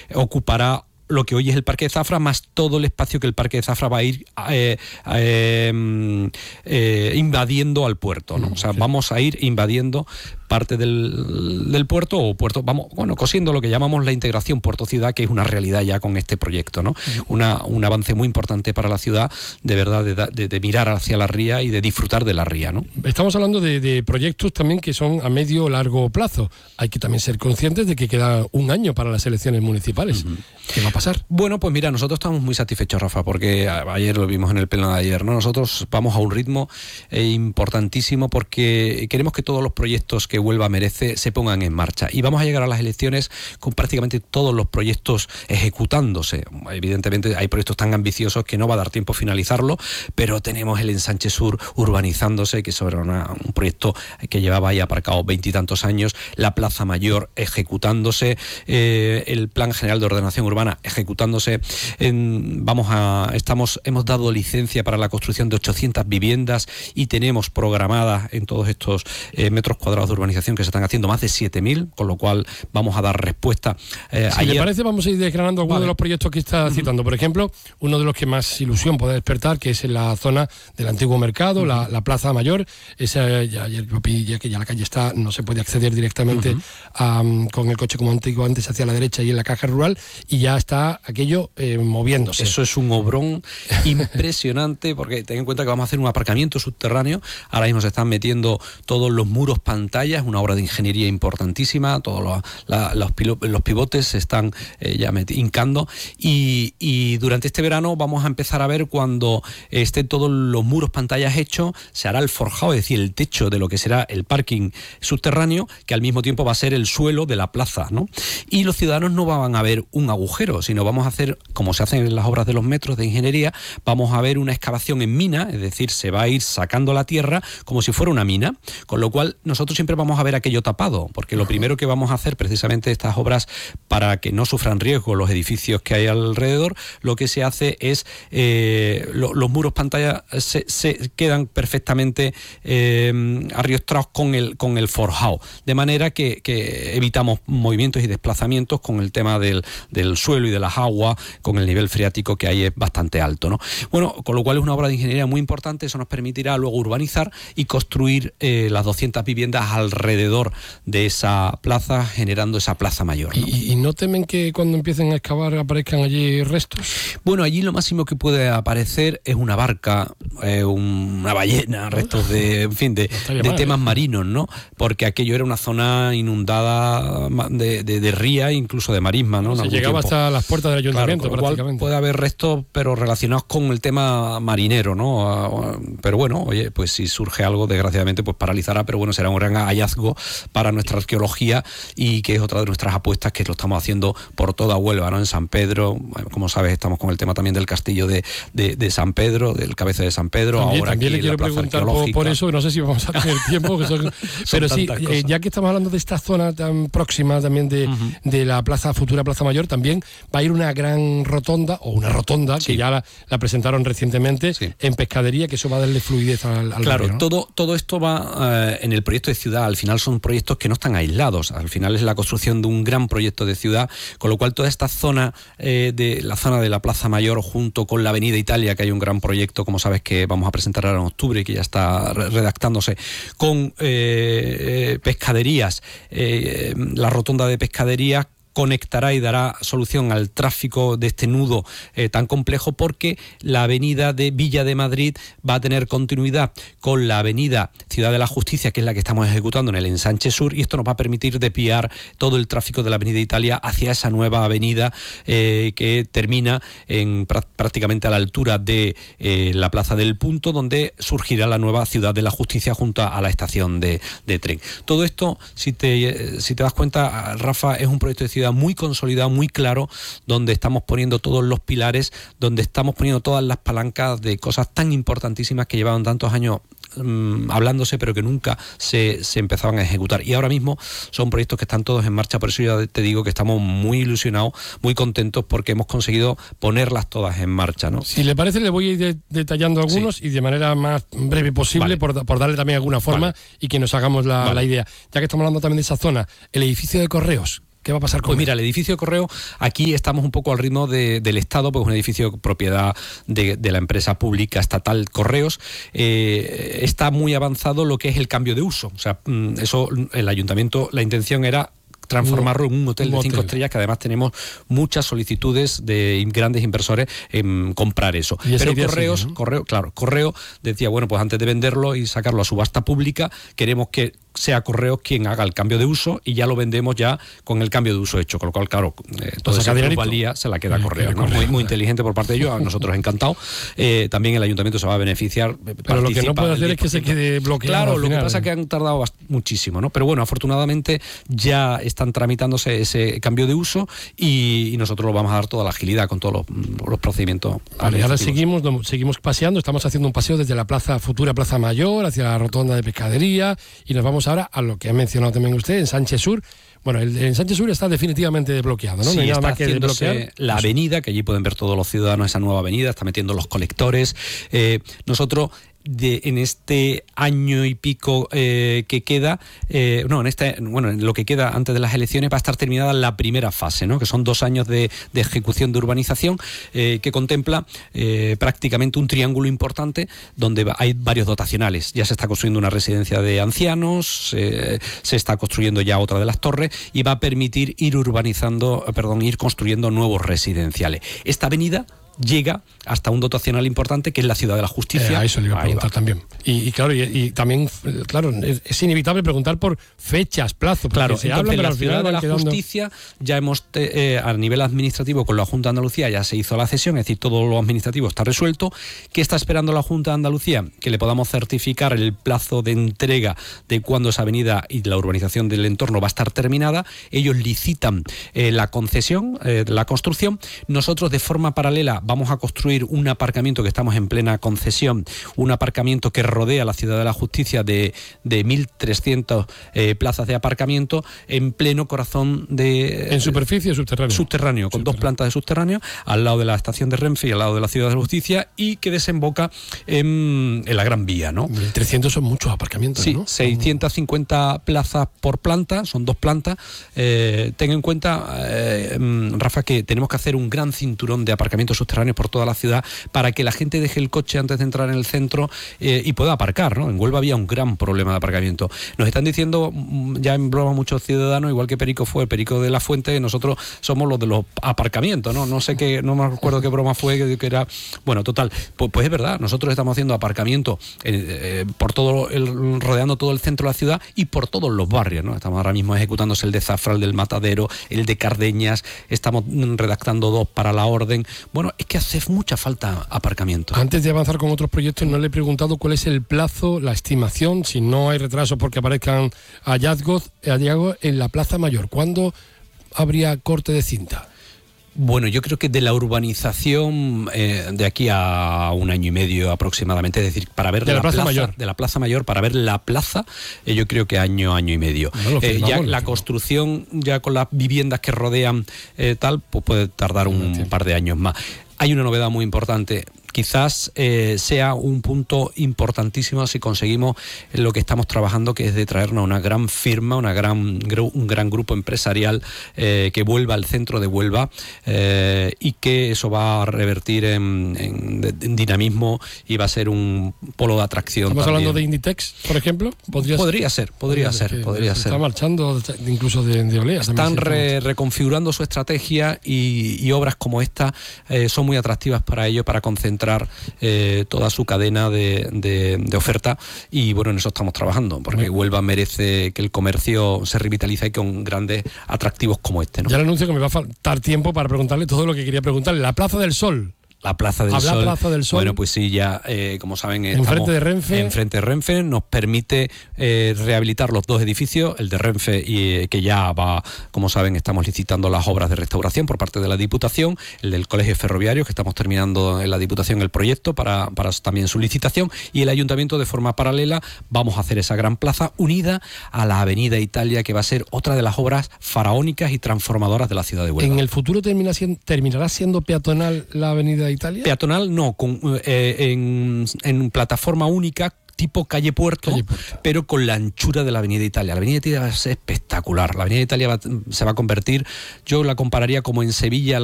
ocupará lo que hoy es el Parque de Zafra, más todo el espacio que el Parque de Zafra va a ir invadiendo al puerto, ¿no? O sea, vamos a ir invadiendo parte del puerto, o puerto, cosiendo lo que llamamos la integración puerto-ciudad, que es una realidad ya con este proyecto, ¿no? Un avance muy importante para la ciudad, de verdad, de mirar hacia la ría y de disfrutar de la ría, ¿no? Estamos hablando de proyectos también que son a medio o largo plazo. Hay que también ser conscientes de que queda un año para las elecciones municipales. ¿Qué va a pasar? Bueno, pues mira, nosotros estamos muy satisfechos, Rafa, porque ayer lo vimos en el pleno de ayer, ¿no? Nosotros vamos a un ritmo importantísimo, porque queremos que todos los proyectos que Huelva merece se pongan en marcha, y vamos a llegar a las elecciones con prácticamente todos los proyectos ejecutándose. Evidentemente hay proyectos tan ambiciosos que no va a dar tiempo a finalizarlo, pero tenemos el ensanche sur urbanizándose, que es sobre un proyecto que llevaba ahí aparcado 20 y tantos años, la Plaza Mayor ejecutándose, el Plan General de Ordenación Urbana ejecutándose. Hemos dado licencia para la construcción de 800 viviendas y tenemos programadas en todos estos metros cuadrados de urbanización que se están haciendo más de 7.000, con lo cual vamos a dar respuesta. Si le parece, vamos a ir desgranando algunos de los proyectos que está citando. Por ejemplo, uno de los que más ilusión puede despertar, que es en la zona del antiguo mercado, la Plaza Mayor. Esa ya que ya la calle está, no se puede acceder directamente con el coche como antiguo antes hacia la derecha y en la caja rural, y ya está aquello moviéndose. Eso es un obrón impresionante, porque ten en cuenta que vamos a hacer un aparcamiento subterráneo. Ahora mismo se están metiendo todos los muros pantallas, una obra de ingeniería importantísima, todos los pivotes se están ya hincando, y durante este verano vamos a empezar a ver, cuando estén todos los muros pantallas hechos, se hará el forjado, es decir, el techo de lo que será el parking subterráneo, que al mismo tiempo va a ser el suelo de la plaza, ¿no? Y los ciudadanos no van a ver un agujero, sino vamos a hacer, como se hacen en las obras de los metros de ingeniería, vamos a ver una excavación en mina, es decir, se va a ir sacando la tierra como si fuera una mina, con lo cual nosotros siempre vamos a ver aquello tapado, porque lo primero que vamos a hacer, precisamente estas obras, para que no sufran riesgo los edificios que hay alrededor, lo que se hace es los muros pantalla se quedan perfectamente arriostrados con el forjado, de manera que evitamos movimientos y desplazamientos con el tema del suelo y de las aguas, con el nivel freático que hay es bastante alto, ¿no? Bueno, con lo cual es una obra de ingeniería muy importante. Eso nos permitirá luego urbanizar y construir las 200 viviendas alrededor de esa plaza, generando esa Plaza Mayor, ¿no? ¿Y no temen que cuando empiecen a excavar aparezcan allí restos? Bueno, allí lo máximo que puede aparecer es una barca, una ballena, restos de temas marinos, ¿no? Porque aquello era una zona inundada de ría, incluso de marisma, ¿no? Se llegaba hasta las puertas del ayuntamiento, claro, prácticamente. Puede haber restos, pero relacionados con el tema marinero, ¿no? Pero bueno, oye, pues si surge algo, desgraciadamente, pues paralizará, pero bueno, será un gran hallazgo para nuestra arqueología, y que es otra de nuestras apuestas, que lo estamos haciendo por toda Huelva, ¿no? En San Pedro, bueno, como sabes, estamos con el tema también del castillo de San Pedro, del Cabeza de San Pedro. También le quiero preguntar por eso, no sé si vamos a tener tiempo, pero sí, ya que estamos hablando de esta zona tan próxima también de la futura Plaza Mayor, también va a ir una gran rotonda, o una rotonda, que ya la presentaron recientemente, en Pescadería, que eso va a darle fluidez al claro, río, ¿no? todo esto va en el proyecto de ciudad. Al final son proyectos que no están aislados, al final es la construcción de un gran proyecto de ciudad, con lo cual toda esta zona de la Plaza Mayor, junto con la Avenida Italia, que hay un gran proyecto, como sabes, que vamos a presentar ahora en octubre, que ya está redactándose, con Pescaderías, la rotonda de Pescaderías, conectará y dará solución al tráfico de este nudo tan complejo, porque la avenida de Villa de Madrid va a tener continuidad con la avenida Ciudad de la Justicia, que es la que estamos ejecutando en el ensanche sur, y esto nos va a permitir desviar todo el tráfico de la avenida Italia hacia esa nueva avenida que termina prácticamente a la altura de la Plaza del Punto, donde surgirá la nueva Ciudad de la Justicia junto a la estación de tren. Todo esto, si te das cuenta, Rafa, es un proyecto de ciudad muy consolidado, muy claro, donde estamos poniendo todos los pilares, donde estamos poniendo todas las palancas de cosas tan importantísimas que llevaban tantos años hablándose, pero que nunca se empezaban a ejecutar. Y ahora mismo son proyectos que están todos en marcha. Por eso ya te digo que estamos muy ilusionados, muy contentos, porque hemos conseguido ponerlas todas en marcha, ¿no? Si le parece, le voy a ir detallando algunos, y de manera más breve posible, por darle también alguna forma, y que nos hagamos la idea. Ya que estamos hablando también de esa zona, el edificio de Correos, ¿Qué va a pasar con Pues mira, el edificio de correo, aquí estamos un poco al ritmo del Estado, porque es un edificio propiedad de la empresa pública estatal Correos. Está muy avanzado lo que es el cambio de uso. O sea, eso el ayuntamiento, la intención era transformarlo en un hotel de 5 estrellas, que además tenemos muchas solicitudes de grandes inversores en comprar eso. Pero Correos, sigue, ¿no? Correo decía, bueno, pues antes de venderlo y sacarlo a subasta pública, queremos que sea Correos quien haga el cambio de uso y ya lo vendemos ya con el cambio de uso hecho, con lo cual, claro, toda esa plusvalía se la queda Correos, ¿no? Muy inteligente por parte de ellos, a nosotros encantado. También el ayuntamiento se va a beneficiar. Pero lo que no puede hacer es que se quede bloqueado. Claro, lo que pasa es que han tardado muchísimo, ¿no? Pero bueno, afortunadamente ya están tramitándose ese cambio de uso y nosotros lo vamos a dar toda la agilidad con todos los procedimientos. Vale, ahora seguimos paseando, estamos haciendo un paseo desde la futura Plaza Mayor hacia la rotonda de Pescadería y nos vamos ahora a lo que ha mencionado también usted, en Sánchez Sur. Bueno, en Sánchez Sur está definitivamente desbloqueado, ¿no? Sí, no hay nada está más que desbloquear. La avenida, que allí pueden ver todos los ciudadanos esa nueva avenida, está metiendo los colectores. Nosotros en este año y pico que queda, en lo que queda antes de las elecciones va a estar terminada la primera fase, ¿no? Que son 2 años de ejecución de urbanización que contempla prácticamente un triángulo importante donde hay varios dotacionales. Ya se está construyendo una residencia de ancianos, se está construyendo ya otra de las torres y va a permitir ir construyendo nuevos residenciales. Esta avenida llega hasta un dotacional importante que es la Ciudad de la Justicia. A eso le iba a preguntar también. Y claro, y también, claro, es inevitable preguntar por fechas, plazos. Claro, se habla, pero la Ciudad de la Justicia ya hemos, a nivel administrativo, con la Junta de Andalucía ya se hizo la cesión, es decir, todo lo administrativo está resuelto. ¿Qué está esperando la Junta de Andalucía? Que le podamos certificar el plazo de entrega de cuando esa avenida y la urbanización del entorno va a estar terminada. Ellos licitan la concesión, la construcción. Nosotros, de forma paralela, vamos a construir un aparcamiento que estamos en plena concesión, un aparcamiento que rodea la Ciudad de la Justicia de 1.300 plazas de aparcamiento en pleno corazón de... ¿En superficie o subterráneo? Subterráneo, con 2 plantas de subterráneo, al lado de la estación de Renfe y al lado de la Ciudad de la Justicia, y que desemboca en la Gran Vía, ¿no? 1.300 son muchos aparcamientos, sí, ¿no? 650 plazas por planta, son 2 plantas. Ten en cuenta, Rafa, que tenemos que hacer un gran cinturón de aparcamientos subterráneos por toda la ciudad para que la gente deje el coche antes de entrar en el centro y pueda aparcar, ¿no? En Huelva había un gran problema de aparcamiento. Nos están diciendo ya en broma muchos ciudadanos, igual que Perico fue, Perico de la Fuente, nosotros somos los de los aparcamientos, ¿no? No sé qué, no me acuerdo qué broma fue, que era... Bueno, total, pues es verdad, nosotros estamos haciendo aparcamiento por rodeando todo el centro de la ciudad y por todos los barrios, ¿no? Estamos ahora mismo ejecutándose el de Zafra, el del Matadero, el de Cardeñas, estamos redactando 2 para la Orden. Bueno, es que hace mucha falta aparcamiento. Antes de avanzar con otros proyectos, no le he preguntado cuál es el plazo, la estimación, si no hay retraso porque aparezcan hallazgos en la Plaza Mayor. ¿Cuándo habría corte de cinta? Bueno, yo creo que de la urbanización de aquí a 1 año y medio aproximadamente, es decir, para ver de la Plaza Mayor, para ver la plaza, yo creo que año y medio. Ya la construcción, ya con las viviendas que rodean pues puede tardar un par de años más. Hay una novedad muy importante. Quizás sea un punto importantísimo si conseguimos lo que estamos trabajando, que es de traernos una gran firma, un gran grupo empresarial que vuelva al centro de Huelva y que eso va a revertir en dinamismo y va a ser un polo de atracción. ¿Estamos hablando de Inditex, por ejemplo? Podría ser. Está marchando incluso de oleas. Están reconfigurando su estrategia y obras como esta son muy atractivas para ello, para concentrar toda su cadena de oferta, y bueno, en eso estamos trabajando, porque Huelva merece que el comercio se revitalice con grandes atractivos como este, ¿no? Ya le anuncio que me va a faltar tiempo para preguntarle todo lo que quería preguntarle. La Plaza del Sol. La Plaza del Sol. Bueno, pues sí, ya como saben, enfrente de Renfe. Enfrente de Renfe nos permite rehabilitar los 2 edificios, el de Renfe y que ya va, como saben, estamos licitando las obras de restauración por parte de la Diputación, el del Colegio Ferroviario, que estamos terminando en la Diputación el proyecto para también su licitación, y el Ayuntamiento, de forma paralela, vamos a hacer esa gran plaza unida a la Avenida Italia, que va a ser otra de las obras faraónicas y transformadoras de la ciudad de Huelva. ¿En el futuro terminará siendo peatonal la Avenida Italia? Peatonal no, en plataforma única, tipo calle Puerto, pero con la anchura de la Avenida Italia. La Avenida Italia va a ser espectacular. La Avenida Italia se va a convertir, yo la compararía como en Sevilla